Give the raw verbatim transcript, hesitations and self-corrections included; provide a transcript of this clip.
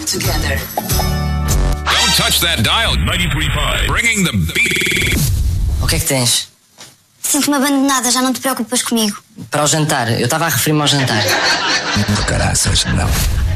together. Don't touch that dial. ninety-three point five. Bringing the beat. O que é que tens? Sinto-me abandonada, já não te preocupas comigo. Para o jantar, eu estava a referir-me ao jantar. Caraças, não.